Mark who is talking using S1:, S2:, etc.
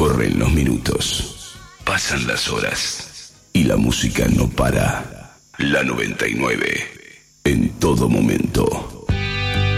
S1: Corren los minutos, pasan las horas y la música no para. La 99, en todo momento.